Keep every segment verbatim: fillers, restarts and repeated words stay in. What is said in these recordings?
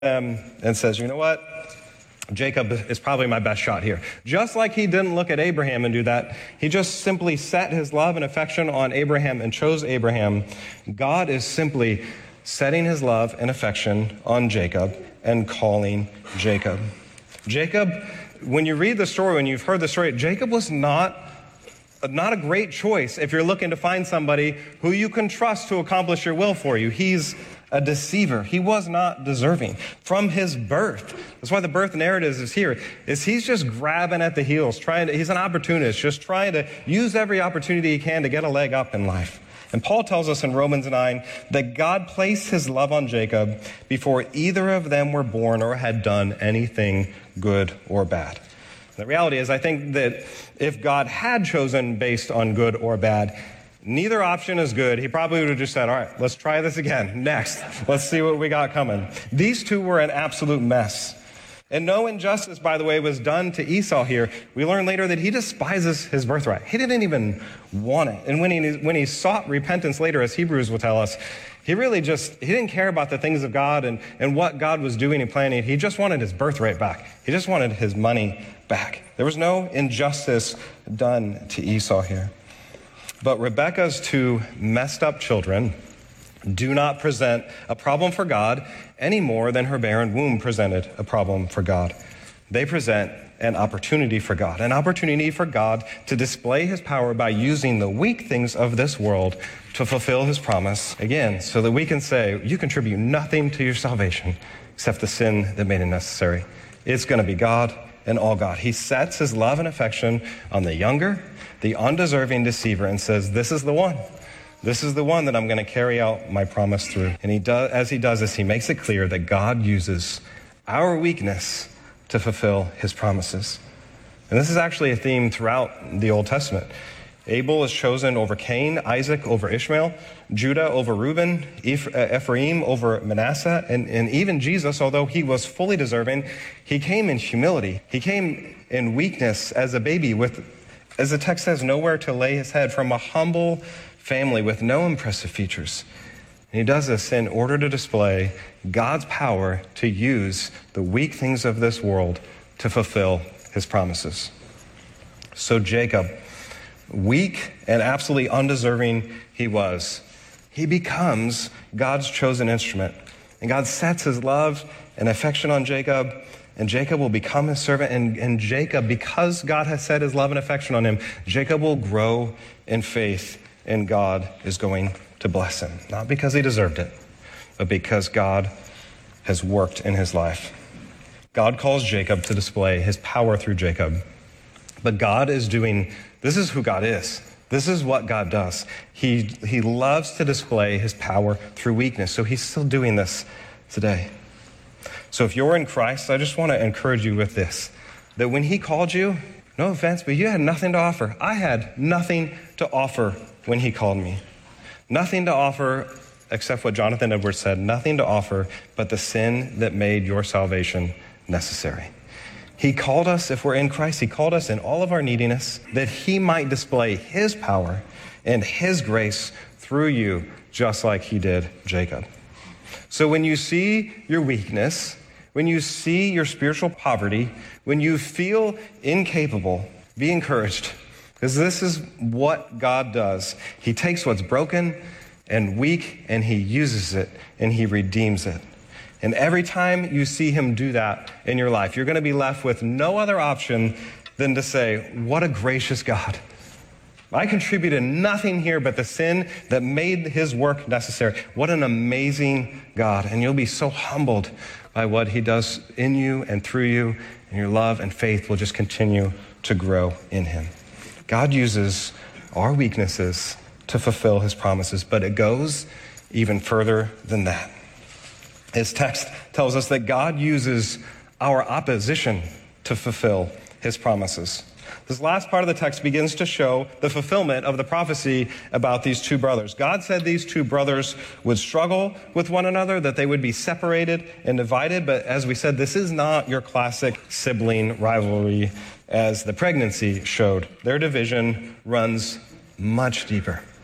them and says, you know what? Jacob is probably my best shot here. Just like he didn't look at Abraham and do that, he just simply set his love and affection on Abraham and chose Abraham. God is simply setting his love and affection on Jacob and calling Jacob. Jacob, when you read the story, when you've heard the story, Jacob was not, not a great choice if you're looking to find somebody who you can trust to accomplish your will for you. He's a deceiver. He was not deserving from his birth. That's why the birth narrative is here, is he's just grabbing at the heels, trying to, he's an opportunist, just trying to use every opportunity he can to get a leg up in life. And Paul tells us in Romans nine that God placed his love on Jacob before either of them were born or had done anything good or bad. The reality is, I think that if God had chosen based on good or bad, neither option is good. He probably would have just said, all right, let's try this again. Next, let's see what we got coming. These two were an absolute mess. And no injustice, by the way, was done to Esau here. We learn later that he despises his birthright. He didn't even want it. And when he, when he sought repentance later, as Hebrews will tell us, he really just, he didn't care about the things of God and, and what God was doing and planning. He just wanted his birthright back. He just wanted his money back. There was no injustice done to Esau here. But Rebekah's two messed up children do not present a problem for God any more than her barren womb presented a problem for God. They present an opportunity for God, an opportunity for God to display his power by using the weak things of this world to fulfill his promise, again, so that we can say, you contribute nothing to your salvation except the sin that made it necessary. It's going to be God and all God. He sets his love and affection on the younger, the undeserving deceiver, and says, this is the one. This is the one that I'm going to carry out my promise through. And he does, as he does this, he makes it clear that God uses our weakness to fulfill his promises. And this is actually a theme throughout the Old Testament. Abel is chosen over Cain, Isaac over Ishmael, Judah over Reuben, Ephraim over Manasseh, and, and even Jesus, although he was fully deserving, he came in humility. He came in weakness as a baby with, as the text says, nowhere to lay his head, from a humble family with no impressive features. And he does this in order to display God's power to use the weak things of this world to fulfill his promises. So Jacob, weak and absolutely undeserving he was, he becomes God's chosen instrument. And God sets his love and affection on Jacob, and Jacob will become his servant. And, and Jacob, because God has set his love and affection on him, Jacob will grow in faith, and God is going to bless him. Not because he deserved it, but because God has worked in his life. God calls Jacob to display his power through Jacob. But God is doing, this is who God is. This is what God does. He, he loves to display his power through weakness. So he's still doing this today. So if you're in Christ, I just want to encourage you with this, that when he called you, no offense, but you had nothing to offer. I had nothing to offer when he called me. Nothing to offer except what Jonathan Edwards said, nothing to offer but the sin that made your salvation necessary. He called us, if we're in Christ, he called us in all of our neediness that he might display his power and his grace through you, just like he did Jacob. So when you see your weakness, when you see your spiritual poverty, when you feel incapable, be encouraged, because this is what God does. He takes what's broken and weak, and he uses it, and he redeems it. And every time you see him do that in your life, you're going to be left with no other option than to say, what a gracious God. I contributed nothing here but the sin that made his work necessary. What an amazing God. And you'll be so humbled by what he does in you and through you, and your love and faith will just continue to grow in him. God uses our weaknesses to fulfill his promises, but it goes even further than that. His text tells us that God uses our opposition to fulfill his promises. This last part of the text begins to show the fulfillment of the prophecy about these two brothers. God said these two brothers would struggle with one another, that they would be separated and divided. But as we said, this is not your classic sibling rivalry as the pregnancy showed. Their division runs much deeper.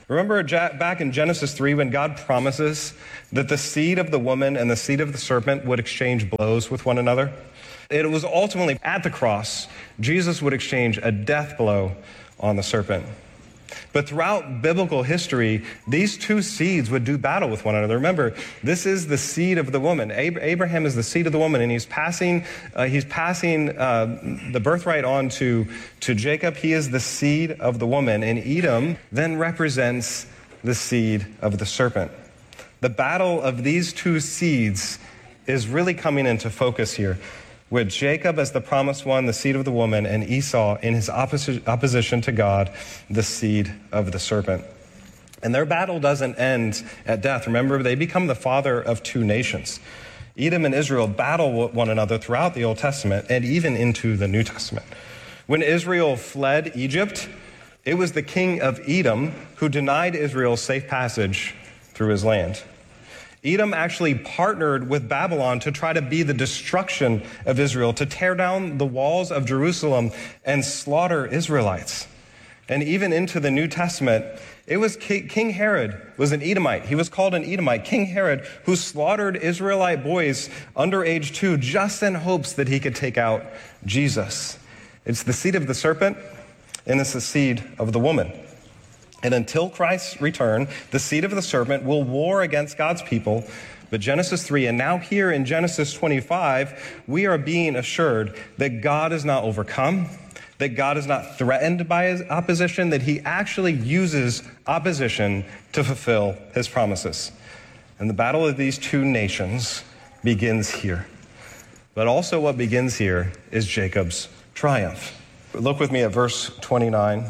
Remember back in Genesis three when God promises that the seed of the woman and the seed of the serpent would exchange blows with one another? It was ultimately at the cross, Jesus would exchange a death blow on the serpent. But throughout biblical history, these two seeds would do battle with one another. Remember, this is the seed of the woman. Abraham is the seed of the woman, and he's passing, uh, he's passing uh, the birthright on to, to Jacob. He is the seed of the woman, and Edom then represents the seed of the serpent. The battle of these two seeds is really coming into focus here, with Jacob as the promised one, the seed of the woman, and Esau in his opposi- opposition to God, the seed of the serpent. And their battle doesn't end at death. Remember, they become the father of two nations. Edom and Israel battle one another throughout the Old Testament and even into the New Testament. When Israel fled Egypt, it was the king of Edom who denied Israel safe passage through his land. Edom actually partnered with Babylon to try to be the destruction of Israel, to tear down the walls of Jerusalem and slaughter Israelites. And even into the New Testament, it was King Herod was an Edomite. He was called an Edomite. King Herod, who slaughtered Israelite boys under age two just in hopes that he could take out Jesus. It's the seed of the serpent, and it's the seed of the woman. And until Christ's return, the seed of the serpent will war against God's people. But Genesis three, and now here in Genesis twenty-five, we are being assured that God is not overcome, that God is not threatened by his opposition, that he actually uses opposition to fulfill his promises. And the battle of these two nations begins here. But also what begins here is Jacob's triumph. Look with me at verse twenty-nine.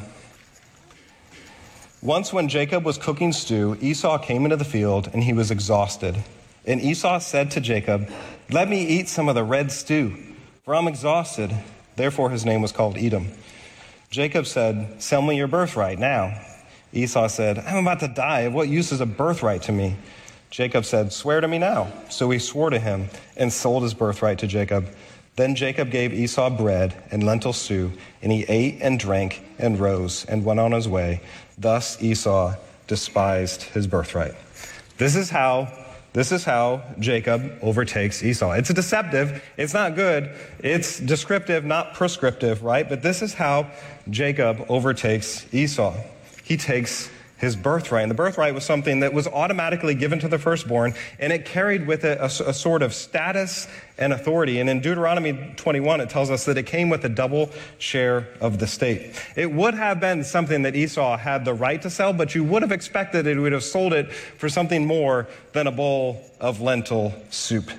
Once when Jacob was cooking stew, Esau came into the field, and he was exhausted. And Esau said to Jacob, "Let me eat some of the red stew, for I'm exhausted." Therefore his name was called Edom. Jacob said, "Sell me your birthright now." Esau said, "I'm about to die. Of what use is a birthright to me?" Jacob said, "Swear to me now." So he swore to him and sold his birthright to Jacob. Then Jacob gave Esau bread and lentil stew, and he ate and drank and rose and went on his way. Thus Esau despised his birthright. This is how, this is how Jacob overtakes Esau. It's deceptive. It's not good. It's descriptive, not prescriptive, right? But this is how Jacob overtakes Esau. He takes his birthright. And the birthright was something that was automatically given to the firstborn, and it carried with it a, a sort of status and authority. And in Deuteronomy twenty-one, it tells us that it came with a double share of the state. It would have been something that Esau had the right to sell, but you would have expected that he would have sold it for something more than a bowl of lentil soup.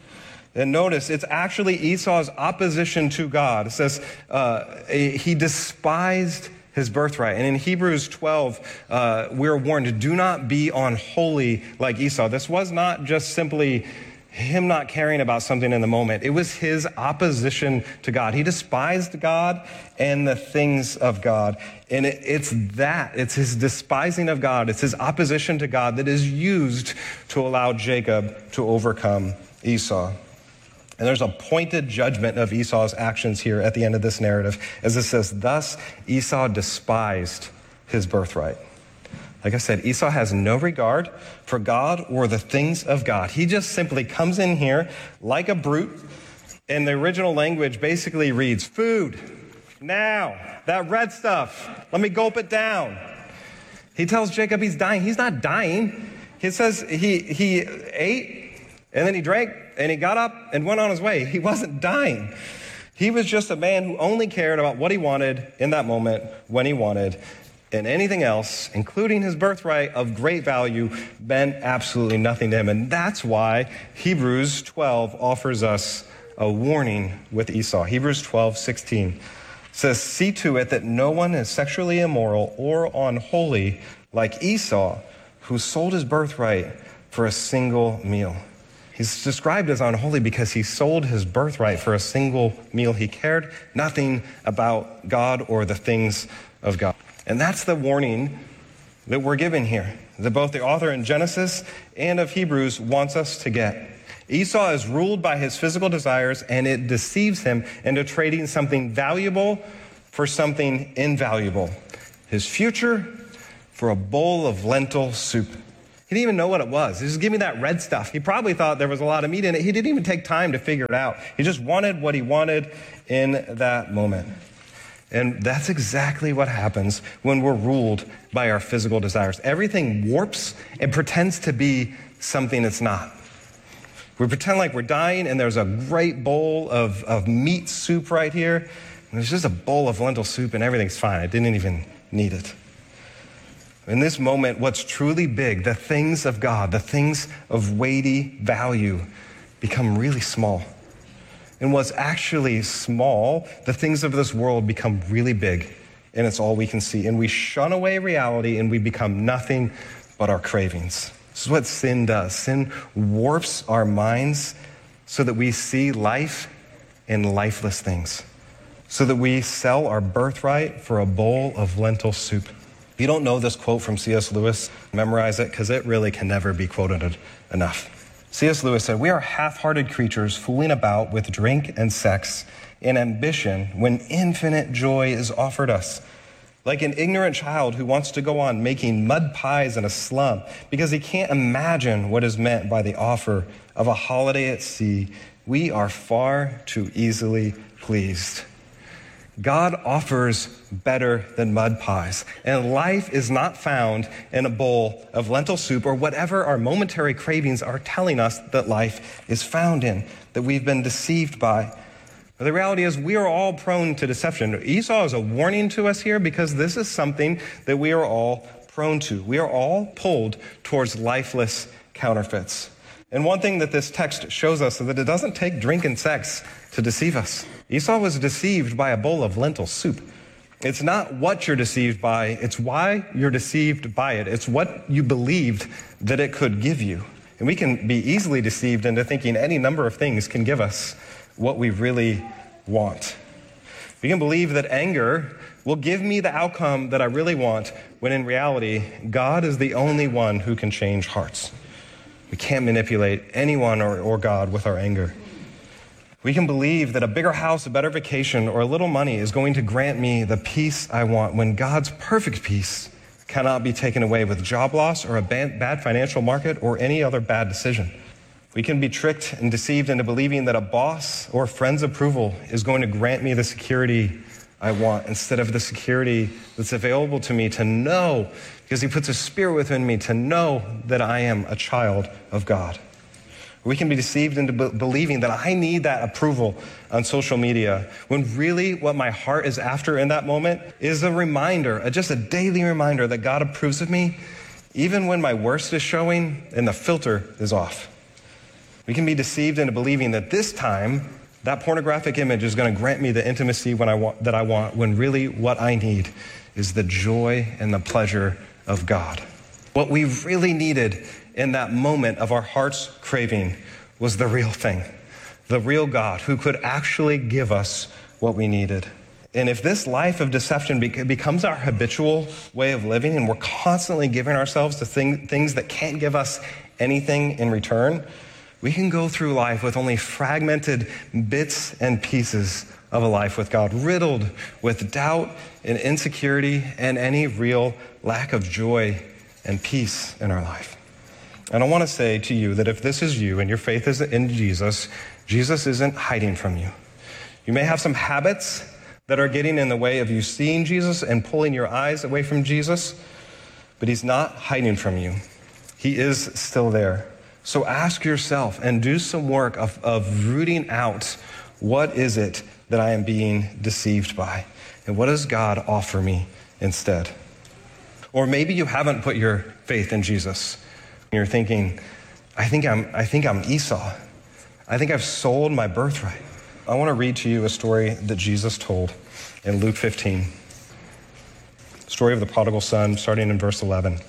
And notice, it's actually Esau's opposition to God. It says uh, he despised his birthright. And in Hebrews twelve, uh, we're warned, do not be unholy like Esau. This was not just simply him not caring about something in the moment. It was his opposition to God. He despised God and the things of God. And it, it's that, it's his despising of God, it's his opposition to God that is used to allow Jacob to overcome Esau. And there's a pointed judgment of Esau's actions here at the end of this narrative, as it says, thus Esau despised his birthright. Like I said, Esau has no regard for God or the things of God. He just simply comes in here like a brute, and the original language basically reads, food, now, that red stuff, let me gulp it down. He tells Jacob he's dying. He's not dying. He says he, he ate, and then he drank, and he got up and went on his way. He wasn't dying. He was just a man who only cared about what he wanted in that moment, when he wanted, and anything else, including his birthright of great value, meant absolutely nothing to him. And that's why Hebrews twelve offers us a warning with Esau. Hebrews twelve sixteen says, see to it that no one is sexually immoral or unholy like Esau, who sold his birthright for a single meal. He's described as unholy because he sold his birthright for a single meal. He cared nothing about God or the things of God. And that's the warning that we're given here, that both the author in Genesis and of Hebrews wants us to get. Esau is ruled by his physical desires, and it deceives him into trading something valuable for something invaluable. His future for a bowl of lentil soup. He didn't even know what it was. He just give me that red stuff. He probably thought there was a lot of meat in it. He didn't even take time to figure it out. He just wanted what he wanted in that moment. And that's exactly what happens when we're ruled by our physical desires. Everything warps and pretends to be something it's not. We pretend like we're dying and there's a great bowl of, of meat soup right here. And there's just a bowl of lentil soup and everything's fine. I didn't even need it. In this moment, what's truly big, the things of God, the things of weighty value, become really small. And what's actually small, the things of this world, become really big, and it's all we can see. And we shun away reality, and we become nothing but our cravings. This is what sin does. Sin warps our minds so that we see life in lifeless things, so that we sell our birthright for a bowl of lentil soup. If you don't know this quote from C S Lewis, memorize it, because it really can never be quoted enough. C S Lewis said, "We are half-hearted creatures fooling about with drink and sex and ambition when infinite joy is offered us. Like an ignorant child who wants to go on making mud pies in a slum because he can't imagine what is meant by the offer of a holiday at sea, we are far too easily pleased." God offers better than mud pies, and life is not found in a bowl of lentil soup or whatever our momentary cravings are telling us that life is found in, that we've been deceived by. But the reality is we are all prone to deception. Esau is a warning to us here because this is something that we are all prone to. We are all pulled towards lifeless counterfeits. And one thing that this text shows us is that it doesn't take drink and sex to deceive us. Esau was deceived by a bowl of lentil soup. It's not what you're deceived by, it's why you're deceived by it. It's what you believed that it could give you. And we can be easily deceived into thinking any number of things can give us what we really want. We can believe that anger will give me the outcome that I really want, when in reality, God is the only one who can change hearts. We can't manipulate anyone or, or God with our anger. We can believe that a bigger house, a better vacation, or a little money is going to grant me the peace I want, when God's perfect peace cannot be taken away with job loss or a bad, bad financial market or any other bad decision. We can be tricked and deceived into believing that a boss or friend's approval is going to grant me the security I want, instead of the security that's available to me to know, because he puts a spirit within me to know that I am a child of God. We can be deceived into be- believing that I need that approval on social media, when really what my heart is after in that moment is a reminder, a, just a daily reminder that God approves of me, even when my worst is showing and the filter is off. We can be deceived into believing that this time, that pornographic image is going to grant me the intimacy when I want, that I want, when really what I need is the joy and the pleasure of God. What we really needed in that moment of our heart's craving was the real thing, the real God who could actually give us what we needed. And if this life of deception be- becomes our habitual way of living, and we're constantly giving ourselves to thing- things that can't give us anything in return, we can go through life with only fragmented bits and pieces of a life with God, riddled with doubt and insecurity and any real lack of joy and peace in our life. And I want to say to you that if this is you and your faith is in Jesus, Jesus isn't hiding from you. You may have some habits that are getting in the way of you seeing Jesus and pulling your eyes away from Jesus, but he's not hiding from you. He is still there. So ask yourself and do some work of, of rooting out, what is it that I am being deceived by? And what does God offer me instead? Or maybe you haven't put your faith in Jesus. You're thinking, I think I'm, I think I'm Esau. I think I've sold my birthright. I want to read to you a story that Jesus told in Luke fifteen. Story of the prodigal son, starting in verse eleven.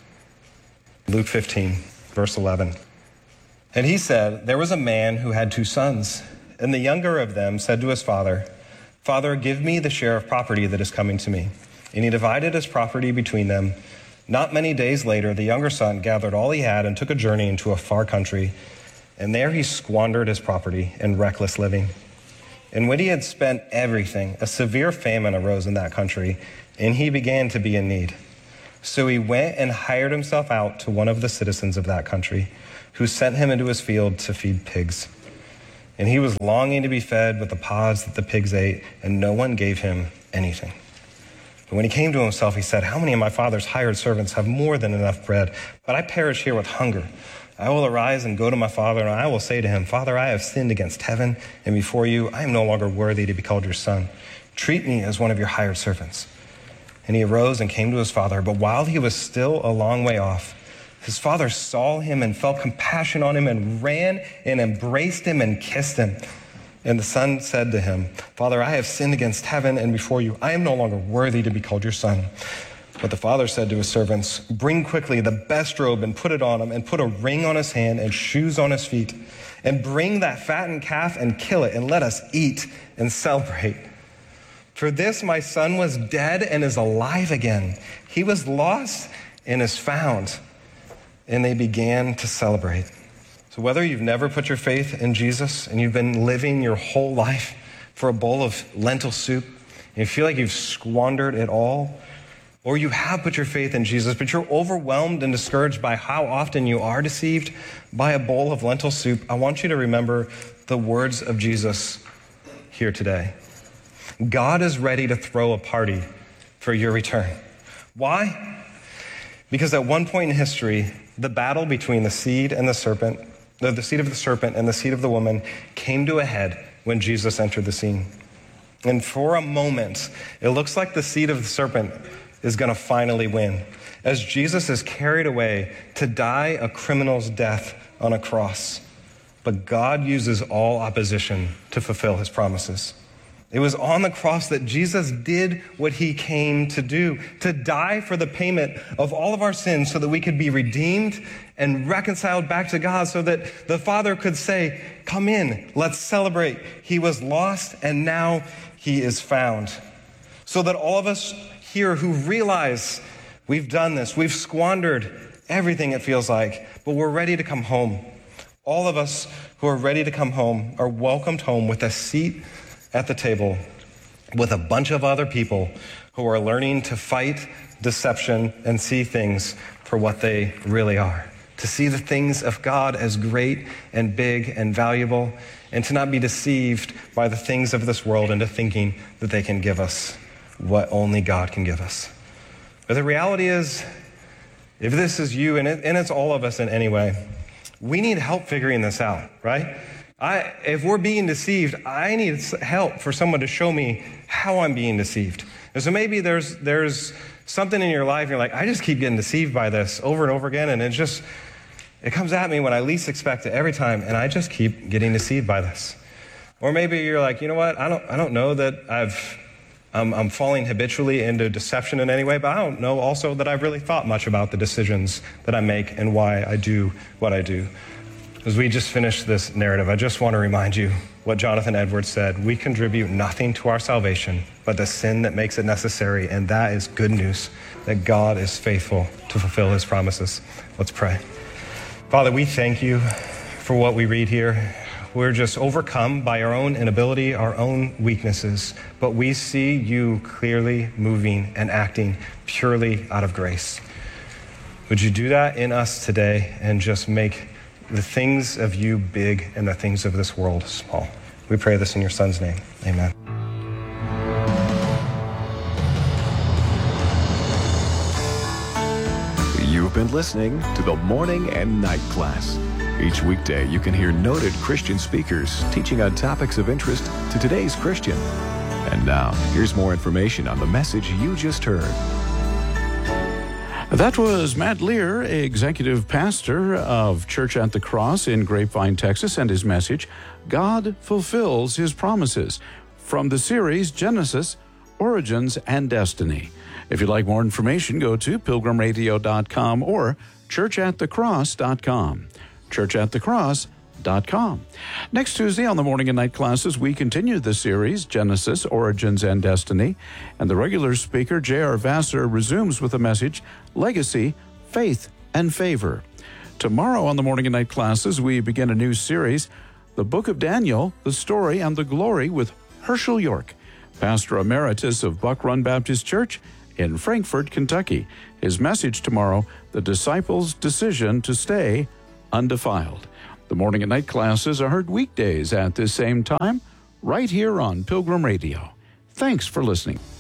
Luke fifteen, verse eleven. And he said, there was a man who had two sons, and the younger of them said to his father, Father, give me the share of property that is coming to me. And he divided his property between them. Not many days later, the younger son gathered all he had and took a journey into a far country, and there he squandered his property in reckless living. And when he had spent everything, a severe famine arose in that country, and he began to be in need. So he went and hired himself out to one of the citizens of that country, who sent him into his field to feed pigs. And he was longing to be fed with the pods that the pigs ate, and no one gave him anything. But when he came to himself, he said, how many of my father's hired servants have more than enough bread, but I perish here with hunger? I will arise and go to my father, and I will say to him, Father, I have sinned against heaven, and before you I am no longer worthy to be called your son. Treat me as one of your hired servants. And he arose and came to his father, but while he was still a long way off, his father saw him and felt compassion on him and ran and embraced him and kissed him. And the son said to him, Father, I have sinned against heaven and before you. I am no longer worthy to be called your son. But the father said to his servants, bring quickly the best robe and put it on him, and put a ring on his hand and shoes on his feet. And bring that fattened calf and kill it, and let us eat and celebrate. For this my son was dead and is alive again. He was lost and is found. And they began to celebrate. So whether you've never put your faith in Jesus and you've been living your whole life for a bowl of lentil soup, and you feel like you've squandered it all, or you have put your faith in Jesus, but you're overwhelmed and discouraged by how often you are deceived by a bowl of lentil soup, I want you to remember the words of Jesus here today. God is ready to throw a party for your return. Why? Because at one point in history, the battle between the seed and the serpent, the, the seed of the serpent and the seed of the woman came to a head when Jesus entered the scene. And for a moment, it looks like the seed of the serpent is going to finally win, as Jesus is carried away to die a criminal's death on a cross. But God uses all opposition to fulfill his promises. It was on the cross that Jesus did what he came to do, to die for the payment of all of our sins so that we could be redeemed and reconciled back to God, so that the Father could say, come in, let's celebrate. He was lost and now he is found. So that all of us here who realize we've done this, we've squandered everything it feels like, but we're ready to come home. All of us who are ready to come home are welcomed home with a seat at the table with a bunch of other people who are learning to fight deception and see things for what they really are. To see the things of God as great and big and valuable, and to not be deceived by the things of this world into thinking that they can give us what only God can give us. But the reality is, if this is you, and, it, and it's all of us in any way, we need help figuring this out, right? I, if we're being deceived, I need help for someone to show me how I'm being deceived. And so maybe there's there's something in your life, you're like, I just keep getting deceived by this over and over again, and it just, it comes at me when I least expect it every time, and I just keep getting deceived by this. Or maybe you're like, you know what, I don't I don't know that I've, I'm, I'm falling habitually into deception in any way, but I don't know also that I've really thought much about the decisions that I make and why I do what I do. As we just finished this narrative, I just want to remind you what Jonathan Edwards said. We contribute nothing to our salvation but the sin that makes it necessary, and that is good news, that God is faithful to fulfill his promises. Let's pray. Father, we thank you for what we read here. We're just overcome by our own inability, our own weaknesses, but we see you clearly moving and acting purely out of grace. Would you do that in us today and just make the things of you big and the things of this world small? We pray this in your son's name. Amen. You've been listening to the Morning and Night Class. Each weekday, you can hear noted Christian speakers teaching on topics of interest to today's Christian. And now, here's more information on the message you just heard. That was Matt Lear, executive pastor of Church at the Cross in Grapevine, Texas, and his message, God Fulfills His Promises, from the series Genesis, Origins, and Destiny. If you'd like more information, go to pilgrim radio dot com or church at the cross dot com. church at the cross dot com. Next Tuesday on the Morning and Night Classes, we continue the series, Genesis, Origins, and Destiny, and the regular speaker, J R Vassar, resumes with the message, Legacy, Faith, and Favor. Tomorrow on the Morning and Night Classes, we begin a new series, The Book of Daniel, the Story and the Glory, with Herschel York, Pastor Emeritus of Buck Run Baptist Church in Frankfort, Kentucky. His message tomorrow, the disciples' decision to stay undefiled. The morning and night classes are heard weekdays at this same time, right here on Pilgrim Radio. Thanks for listening.